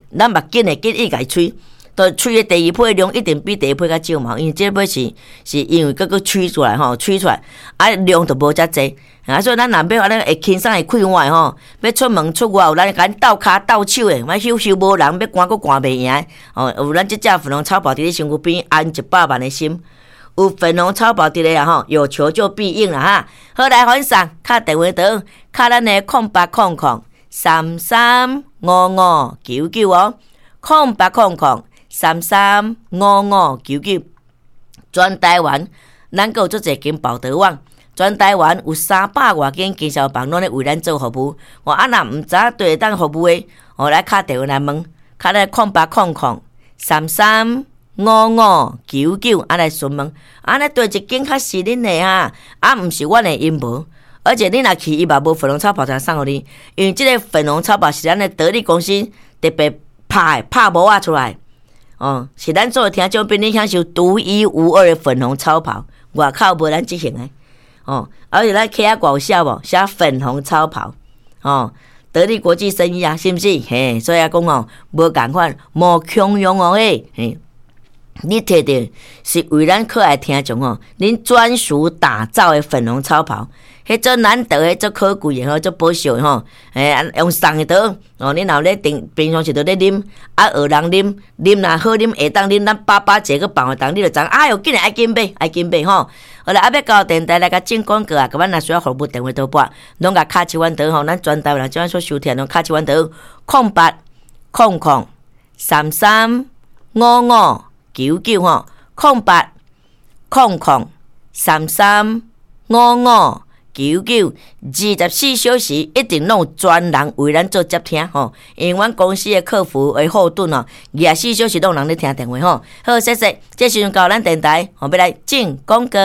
咱目镜的建议家吹，就吹的第二批量一定比第一批较少嘛，因为这批是因为个吹出来吼，吹出来啊量就无遮济。啊，所以咱若要安尼会轻松会快活吼，要出门出外有咱敢斗骹斗手的，莫休无人，要赶佫赶袂赢哦。有咱即只粉红超跑伫咧身躯边，安100万的心。有粉红超跑伫咧啊吼，有求就必应啦哈。好来分享，敲电话倒，敲咱的0800335599哦，0800335599。全台湾，咱有足侪间报德网。全台湾有300多间经销房拢咧为咱做服务，若毋知影对当服务的，来敲电话来问，敲来0800335599，来询问，安尼对一间较是恁的啊，毋是阮的阴谋。而且你若去，伊嘛无粉红超跑才送互你，因为即个粉红超跑是咱的得力公司特别拍模啊出来，是咱做的听众比你享受独一无二的粉红超跑，外口无咱即型的。而且咱 K 啊搞笑无，写粉红超跑，得力国际生意啊，是不是？嘿，所以啊讲无共款，无强用嘿，你摕着是为咱可爱听众恁专属打造的粉红超跑，迄做难得的，做可贵的做保守的用送的倒你若咧平常时都咧啉，学人啉若好啉，会当啉，咱爸一个放互当，你就知哎哟，竟然爱紧买好啦，要到电台来甲进广告啊！甲阮若需要服务电话倒拨，拢甲敲起阮倒吼，咱全台湾即款所收听，拢敲起阮倒0800335599吼，0800335599，24小时一定拢有专人为咱做接听吼，因为阮公司的客服为后盾24小时拢有人咧听电话吼。好，谢谢，这时阵到咱电台，要来进广告。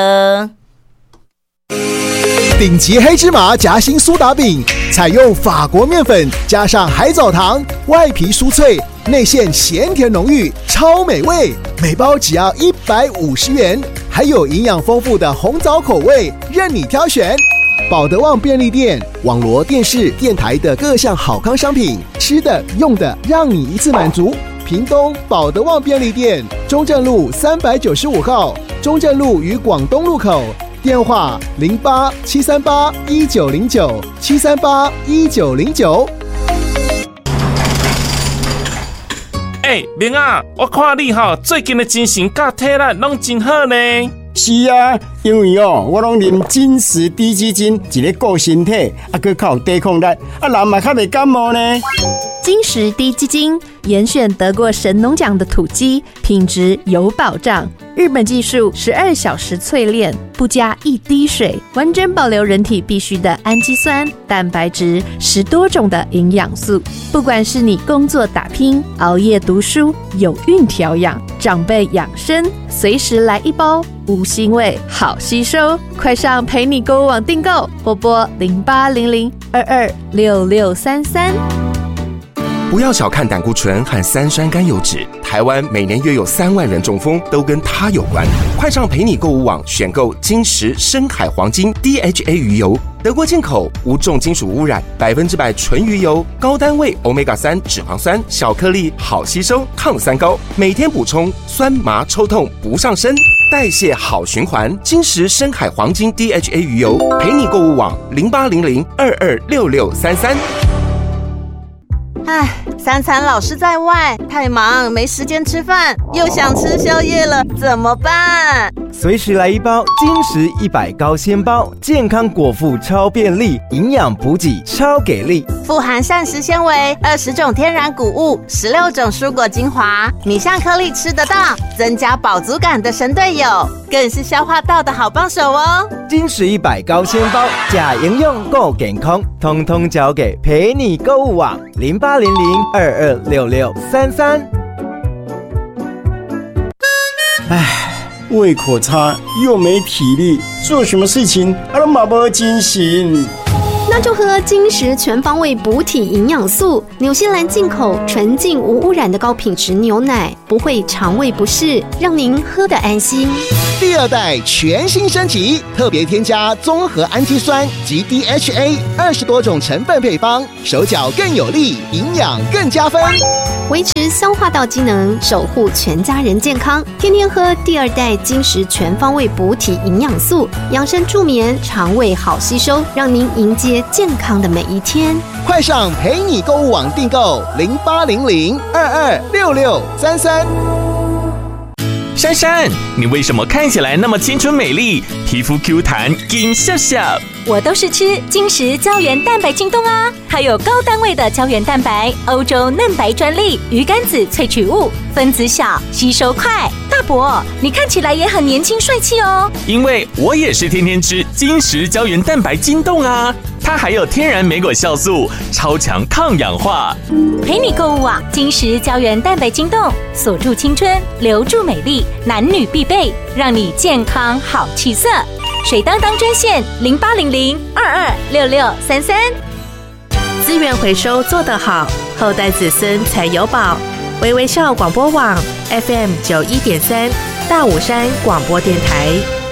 顶级黑芝麻夹心苏打饼，采用法国面粉加上海藻糖，外皮酥脆，内馅咸甜浓郁，超美味。每包只要150元，还有营养丰富的红枣口味，任你挑选。保德旺便利店网罗电视、电台的各项好康商品，吃的、用的，让你一次满足。屏东保德旺便利店，中正路395号，中正路与广东路口。电话08-738-1909，738-1909。 明啊，我看你最近的精神甲体力拢真好呢。 是啊，因为我拢啉金石低基金，一个顾身体，佮较有抵抗力，人嘛较袂感冒呢。 金石低基金严选得过神农奖的土鸡，品质有保障。日本技术12小时淬炼，不加一滴水，完整保留人体必需的氨基酸、蛋白质，10多种的营养素。不管是你工作打拼、熬夜读书、有孕调养、长辈养生，随时来一包，无腥味，好吸收。快上陪你购物网订购，或拨0800226633。 不要小看胆固醇和3酸甘油酯，台湾每年约有3万人中风，都跟它有关。快上陪你购物网选购金石深海黄金 DHA 鱼油，德国进口，无重金属污染，100%纯鱼油，高单位 Omega-3 脂肪酸，小颗粒，好吸收，抗酸高，每天补充，酸麻抽痛不上身，代谢好循环。金石深海黄金 DHA 鱼油，陪你购物网0800226633。 三餐老是在外，太忙没时间吃饭，又想吃宵夜了，怎么办？ 随时来一包金石100高纤包，健康果腹超便利，营养补给超给力， 富含膳食纤维、20种天然谷物、16种蔬果精华，米香颗粒吃得到，增加饱足感的神队友，更是消化道的好帮手哦。 金石100高纤包，假营养够健康，通通交给陪你购物网0800226633。 胃口差又没体力，做什么事情都没精神。 那就喝金石全方位补体营养素，纽西兰进口纯净无污染的高品质牛奶，不会肠胃不适，让您喝得安心。 第2代全新升级，特别添加综合氨基酸及 DHA 20多种成分配方，手脚更有力，营养更加分。 维持消化道机能，守护全家人健康。天天喝第2代金石全方位补体营养素，养生助眠，肠胃好吸收，让您迎接健康的每一天。 快上陪你购物网订购0800226633。 珊珊，你为什么看起来那么青春美丽，皮肤 Q 弹，金笑笑？ 我都是吃金石胶原蛋白晶冻啊，它有高单位的胶原蛋白，欧洲嫩白专利，鱼肝子萃取物，分子小，吸收快。大伯，你看起来也很年轻帅气哦。 因为我也是天天吃金石胶原蛋白晶冻啊，它还有天然莓果酵素，超强抗氧化。 陪你购物网，金石胶原蛋白晶冻，锁住青春，留住美丽，男女必备，让你健康好气色。水当当专线0800226633。 资源回收做得好，后代子孙才有宝。微微笑广播网 FM 91.3，大武山广播电台。